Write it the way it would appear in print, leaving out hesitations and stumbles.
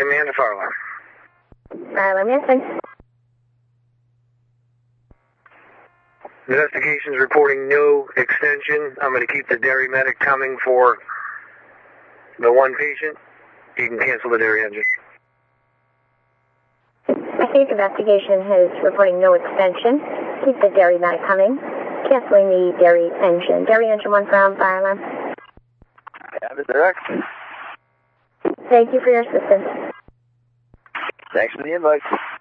Amanda fire alarm. Fire alarm, yes, thanks. Investigations reporting no extension. I'm going to keep the dairy medic coming for the one patient. You can cancel the dairy engine. I think investigation is reporting no extension. Keep the dairy medic coming. Canceling the dairy engine. Dairy engine 1 from fire alarm. Yeah, this direct. Thank you for your assistance. Thanks for the invite.